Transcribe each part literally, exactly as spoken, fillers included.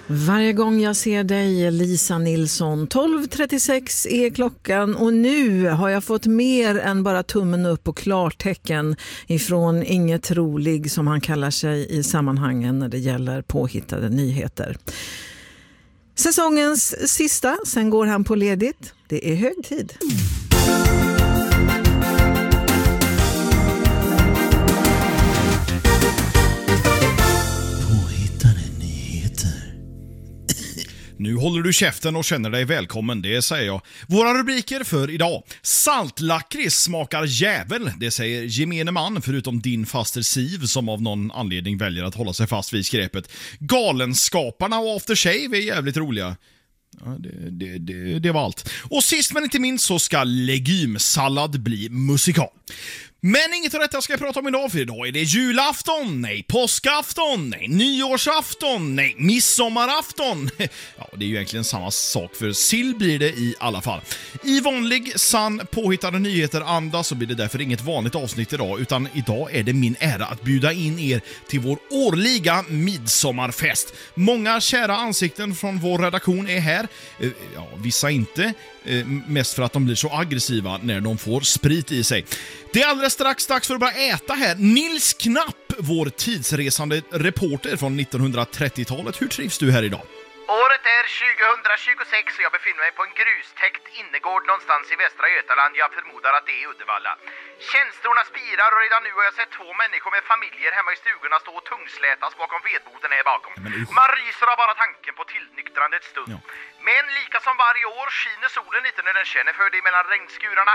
Varje gång jag ser dig, Lisa Nilsson. tolv trettiosex är klockan och nu har jag fått mer än bara tummen upp och klartecken ifrån Inget Rolig, som han kallar sig i sammanhangen när det gäller påhittade nyheter. Säsongens sista, sen går han på ledigt. Det är hög tid. Nu håller du käften och känner dig välkommen, det säger jag. Våra rubriker för idag. Saltlakrits smakar jävel, det säger gemene man, förutom din faster Siv som av någon anledning väljer att hålla sig fast vid skräpet. Galenskaparna och After Shave är jävligt roliga. Ja, det, det, det, det var allt. Och sist men inte minst så ska legymsallad bli musikal. Men inget av detta ska jag prata om idag, för idag är det julafton, nej, påskafton, nej, nyårsafton, nej, midsommarafton. Ja, det är ju egentligen samma sak, för sill blir det i alla fall. I vanlig, sann, påhittade nyheter-anda så blir det därför inget vanligt avsnitt idag, utan idag är det min ära att bjuda in er till vår årliga midsommarfest. Många kära ansikten från vår redaktion är här, ja, vissa inte, mest för att de blir så aggressiva när de får sprit i sig. Det är alldeles strax dags för att börja äta här. Nils Knapp, vår tidsresande reporter från nittonhundratrettiotalet. Hur trivs du här idag? Året är tjugohundratjugosex och jag befinner mig på en grustäckt innergård någonstans i Västra Götaland. Jag förmodar att det är Uddevalla. Känslorna spirar och redan nu har jag sett två människor med familjer hemma i stugorna stå och tungslätas bakom vedboden här bakom. Man ryser av bara tanken på tillnyktrandets stund. Ja. Men lika som varje år skiner solen lite när den känner för det mellan regnskurarna.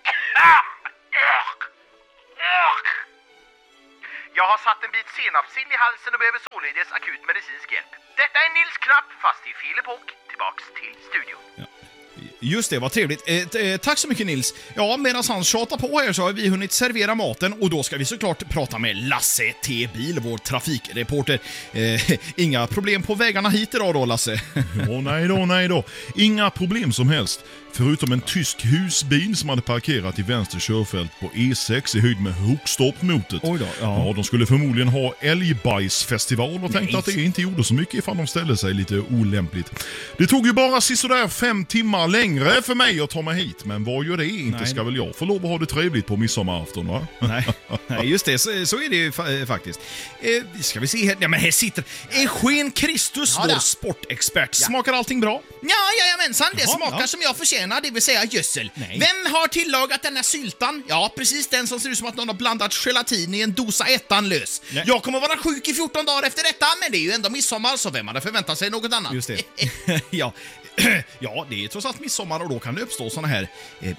Jag har satt en bit senapssill i halsen och behöver således akut medicinsk hjälp. Detta är Nils Knapp, fast i fel epok. Tillbaks till studion. Ja. Just det, vad trevligt. Eh, t- eh, tack så mycket, Nils. Ja, medan han tjatar på här så har vi hunnit servera maten och då ska vi såklart prata med Lasse T. Bil, vår trafikreporter. Eh, inga problem på vägarna hit idag då, Lasse? Ja, nej då, nej då. Inga problem som helst. Förutom en tysk husbil som hade parkerat i vänster körfält på E sex i höjd med Hokstorp-motet. Oj då, ja. Ja, de skulle förmodligen ha älgbajsfestival och tänkte att det inte gjorde så mycket ifall de ställde sig lite olämpligt. Det tog ju bara sådär fem timmar längre för mig att ta mig hit, men vad gör det? Inte Nej. ska väl jag få lov att ha det trevligt på midsommarafton, va? Nej, Nej just det, så, så är det ju fa- faktiskt. Eh, ska vi se här, ja men här sitter Eugen Kristus, Ja, vår då. sportexpert. Smakar allting bra? Ja, jajamensan, det Jaha, smakar ja. som jag förtjänar, det vill säga gödsel. Nej. Vem har tillagat denna syltan? Ja, precis den som ser ut som att någon har blandat gelatin i en dosa ettan lös. Nej. Jag kommer vara sjuk i fjorton dagar efter detta, men det är ju ändå midsommar, så vem hade förväntat sig något annat? Just det. ja. ja, det är trots allt midsommar och då kan det uppstå såna här eh,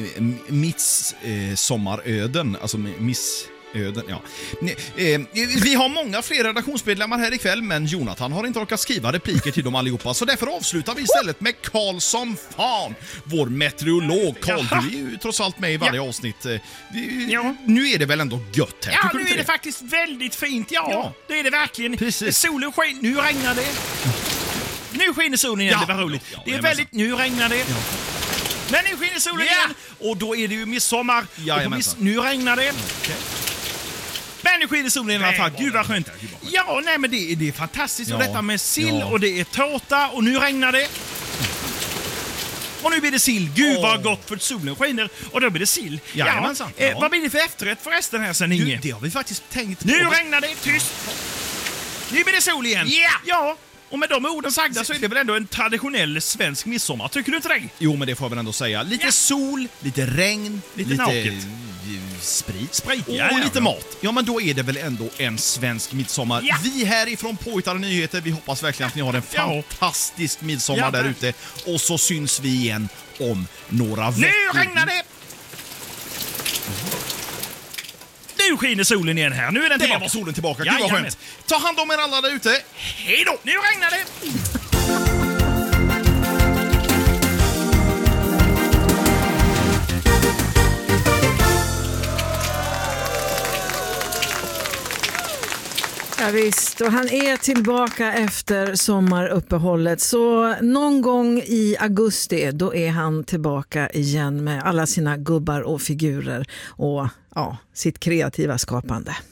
midssommaröden, alltså miss... Öden, ja. Eh, vi har många fler redaktionsmedlemmar här ikväll, men Jonathan har inte orkat skriva repliker till dem allihopa, så därför avslutar vi istället med Karl som fan, vår meteorolog. Karl, du är ju trots allt med i varje ja. avsnitt. Eh, ja. Nu är det väl ändå gött här? Ja, Tycker nu du är det det faktiskt väldigt fint, ja. Ja. Det är det verkligen. Precis. Solen skiner, nu regnar det. Nu skiner solen igen, Ja. det var roligt. Ja, ja, det är jajamensan. väldigt, nu regnar det. Ja. Men nu skiner solen Ja. igen, och då är det ju midsommar. Och på Jajamensan. miss- nu regnar det. Okay. Men nu skiner solen i alla fall. Gud vad skönt. Ja, nej men det är, det är fantastiskt. Ja. Och detta med sill Ja. och det är tårta och nu regnar det. Och nu blir det sill. Gud Åh. vad gott, för solen skiner och då blir det sill. Jajamensan. Ja. Eh, Ja. vad blir det för efterrätt förresten här sen, Inge? Du, det har vi faktiskt tänkt Nu på. regnar det, tyst. Nu blir det sol igen. Yeah. Ja, och med de orden sagda så är det väl ändå en traditionell svensk midsommar. Tycker du inte det? Jo, men det får jag väl ändå säga. Lite Ja. sol, lite regn, Lite naket. eh, sprit, Sprit, och, ja, och ja, lite ja. mat. Ja, men då är det väl ändå en svensk midsommar. Ja. Vi härifrån Påhittade Nyheter, vi hoppas verkligen att ni har en Ja. fantastisk midsommar Ja, där tack. ute. Och så syns vi igen om några Nu veckor. regnar det! Nu skiner solen igen här. Nu är den Där tillbaka. var solen tillbaka. Ja, Gud vad jajamän. skönt. Ta hand om er alla där ute. Hej då! Nu regnar det! Ja, visst, och han är tillbaka efter sommaruppehållet, så någon gång i augusti då är han tillbaka igen med alla sina gubbar och figurer och ja, sitt kreativa skapande.